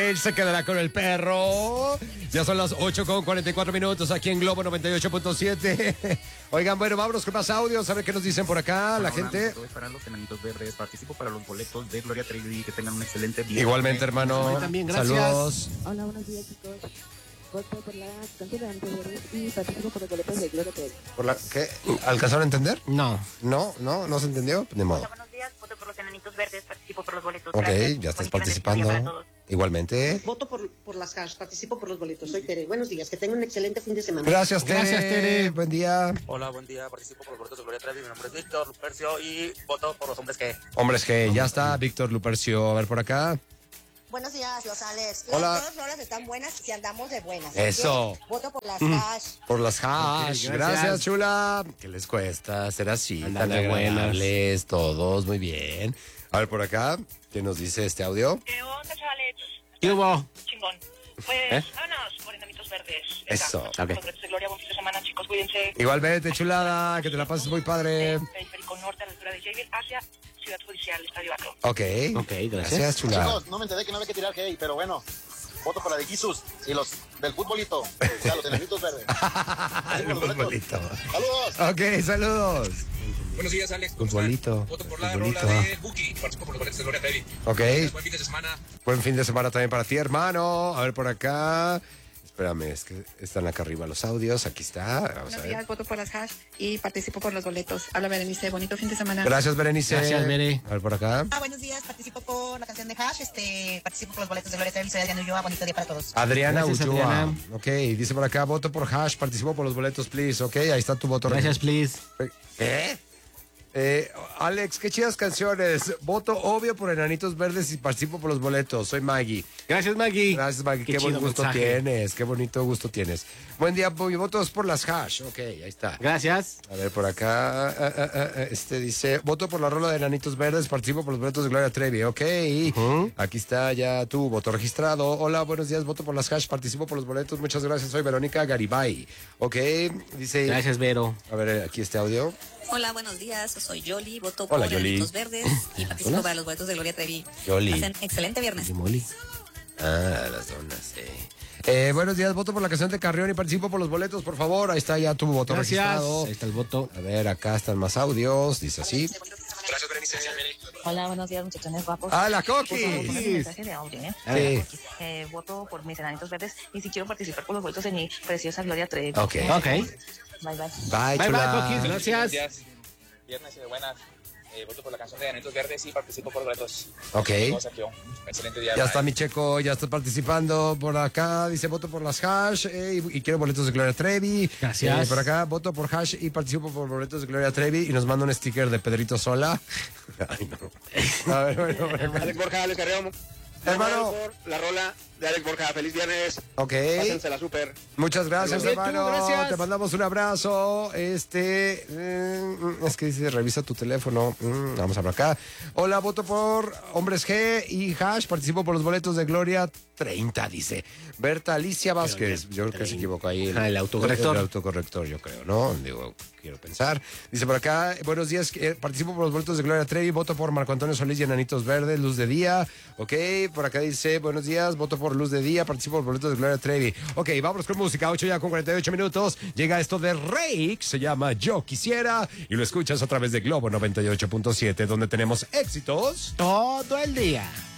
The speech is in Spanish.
él se quedará con el perro. Ya son las 8:44 aquí en Globo 98.7. Oigan, bueno, vámonos con más audios, a ver qué nos dicen por acá la gente. Estoy para los enanitos verdes, participo para los boletos de Gloria Trevi, que tengan un excelente día. Igualmente, hermano. También, gracias. Saludos. Hola, buenos días, chicos. Voto por la canción de Enanitos Verdes y participo por los boletos de Gloria Trevi. ¿Por la qué? ¿Alcanzaron a entender? No. No se entendió. De modo. Hola, buenos días. Voto por los enanitos verdes. Participo por los boletos. Ok, Gracias. ya estás Buen fin de semana para participando. todos. Igualmente. Voto por las hash, participo por los boletos. Soy Tere. Buenos días, que tengan un excelente fin de semana. Gracias, Tere. Gracias, Tere. Buen día. Hola, buen día, participo por los boletos de Gloria Trevi. Mi nombre es Víctor Lupercio y voto por los hombres que... Hombres que ya está, Víctor Lupercio. A ver por acá. Buenos días, los Alex. Hola. Las dos rolas están buenas y andamos de buenas. Eso. Así que voto por las hash. Por las hash. Ok, gracias. gracias, chula. ¿Qué les cuesta ser así? Andan Tan de buenas. agradables todos. Muy bien. A ver por acá. ¿Qué nos dice este audio? ¿Qué onda, chavales? ¿Qué hubo? Chingón. Pues, vámonos por enanitos verdes. Eso. Acá. Ok. Los boletos de Gloria, buen fin de semana, chicos. Cuídense. Igualmente, chulada. Que te la pases muy padre. Periférico Norte, a la altura de Javier, hacia Ciudad Judicial, Estadio Acro. Ok. Ok, gracias. Gracias, chula. Chicos, no me enteré que no había que tirar hey, pero bueno, voto para de Jesus y los del futbolito, o sea, los enanitos verdes. El futbolito. Saludos. Ok, saludos. Buenos días, Alex. Futbolito. Voto por la Futbolito. rola de Buki. Participo por los boletos de Gloria Trevi. Ok. Buen fin de semana. Buen fin de semana también para ti, hermano. A ver por acá. Espérame, es que están acá arriba los audios. Aquí está. Vamos a Buenos ver. días, voto por las hash y participo por los boletos. Habla Berenice, bonito fin de semana. Gracias, Berenice. Gracias, Bere. A ver por acá. Buenos días, participo por la canción de hash, participo por los boletos de Gloria Trevi, soy Adriana Ulloa, bonito día para todos. Adriana Gracias, Ulloa. Adriana. Ok, dice por acá, voto por hash, participo por los boletos, please. Ok, ahí está tu voto. Gracias, please. ¿Qué? Alex, qué chidas canciones. Voto obvio por Enanitos Verdes y participo por los boletos. Soy Maggie. Gracias, Maggie. Gracias, Maggie. Qué buen chido gusto mensaje. tienes. Qué bonito gusto tienes. Buen día, mi voto es por las hash. Ok, ahí está. Gracias. A ver, por acá. Este dice: voto por la rola de Enanitos Verdes, participo por los boletos de Gloria Trevi. Ok. Aquí está ya tu voto registrado. Hola, buenos días. Voto por las hash, participo por los boletos. Muchas gracias. Soy Verónica Garibay. Ok. Dice: Gracias, Vero. a ver, aquí este audio. Hola, buenos días. Soy Yoli. Voto Hola, por Yoli. Enanitos Verdes y participo para los boletos de Gloria Trevi. Yoli. Hacen excelente viernes. Y Molly. Ah, las donas, buenos días, voto por la canción de Carrión y participo por los boletos, por favor. Ahí está ya tu voto Gracias. registrado. Ahí está el voto. A ver, acá están más audios. Dice así. Gracias, Berenice. Hola, buenos días, muchachones guapos. ¡Ah, la Por favor, Coqui! manden un mensaje de audio, Sí. voto por mis enanitos verdes y si quiero participar por los boletos de mi preciosa Gloria Trevi. Ok. Ok. Bye, bye. Bye, Bye, bye, chula. Coquis. Gracias. Viernes de buenas. Voto por la canción de Enanitos Verdes y participo por boletos. Ok. Excelente día. Ya está mi Checo, ya está participando por acá. Dice voto por las hash y quiero boletos de Gloria Trevi. Gracias. Por acá voto por hash y participo por boletos de Gloria Trevi y nos manda un sticker de Pedrito Sola. Ay, no. A ver, bueno. Alex Borja, Alex Carrión. Hermano. Por la rola de Alex Borja. Feliz viernes. Ok. Pásensela súper. Muchas gracias, Bien, tú, hermano. gracias. Te mandamos un abrazo. Es que dice, revisa tu teléfono. Vamos a ver acá. Hola, voto por Hombres G y Hash. Participo por los boletos de Gloria 30, dice. Berta Alicia Vázquez. Yo creo que se equivocó ahí. El autocorrector. El autocorrector, yo creo, ¿no? Digo, quiero pensar. Dice por acá, buenos días. Participo por los boletos de Gloria Trevi. Voto por Marco Antonio Solís y Enanitos Verdes. Luz de Día. Ok, por acá dice, buenos días. Voto por Luz de Día. Participo por los boletos de Gloria Trevi. Ok, vámonos con música. 8 ya con 48 minutos. Llega esto de Rake. Se llama Yo Quisiera. Y lo escuchas a través de Globo 98.7, donde tenemos éxitos Todo el día.